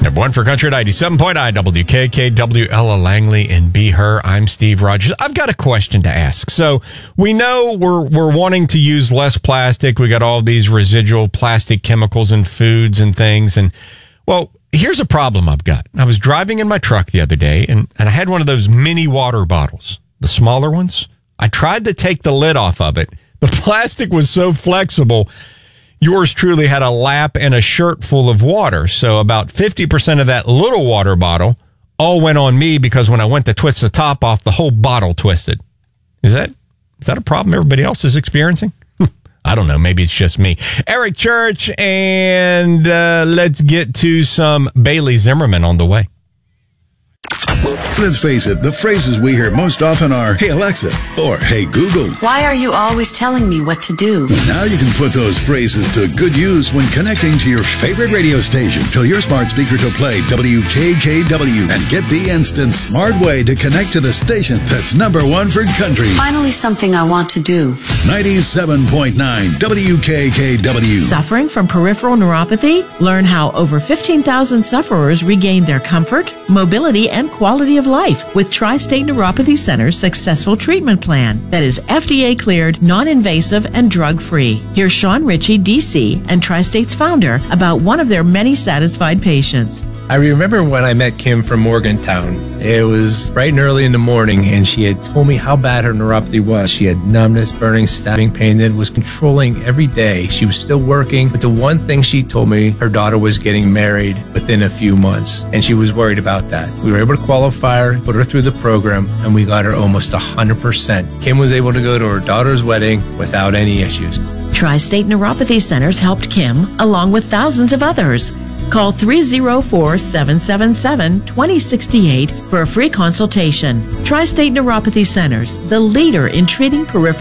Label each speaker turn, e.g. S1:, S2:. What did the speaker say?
S1: Number one for Country at 97.9 WKKW, Ella Langley and Be Her. I'm Steve Rogers. I've got a question to ask. So we know we're wanting to use less plastic. We got all these residual plastic chemicals in foods and things. And well, here's a problem I've got. I was driving in my truck the other day and I had one of those mini water bottles, the smaller ones. I tried to take the lid off of it. The plastic was so flexible. Yours truly had a lap and a shirt full of water. So about 50% of that little water bottle all went on me because when I went to twist the top off, the whole bottle twisted. Is that a problem everybody else is experiencing? I don't know. Maybe it's just me. Eric Church, and let's get to some Bailey Zimmerman on the way.
S2: Let's face it, the phrases we hear most often are, "Hey Alexa," or "Hey Google."
S3: Why are you always telling me what to do?
S2: Now you can put those phrases to good use when connecting to your favorite radio station. Tell your smart speaker to play WKKW and get the instant smart way to connect to the station that's number one for country.
S3: Finally, something I want to do.
S2: 97.9 WKKW.
S4: Suffering from peripheral neuropathy? Learn how over 15,000 sufferers regain their comfort, mobility, and quality of life with Tri-State Neuropathy Center's successful treatment plan that is FDA cleared, non-invasive, and drug-free. Here's Sean Ritchie, DC, and Tri-State's founder about one of their many satisfied patients.
S5: I remember when I met Kim from Morgantown. It was bright and early in the morning, and she had told me how bad her neuropathy was. She had numbness, burning, stabbing pain that was controlling every day. She was still working, but the one thing she told me, her daughter was getting married within a few months, and she was worried about that. We were able to qualify her, put her through the program, and we got her almost 100%. Kim was able to go to her daughter's wedding without any issues.
S4: Tri-State Neuropathy Centers helped Kim, along with thousands of others. Call 304-777-2068 for a free consultation. Tri-State Neuropathy Centers, the leader in treating peripheral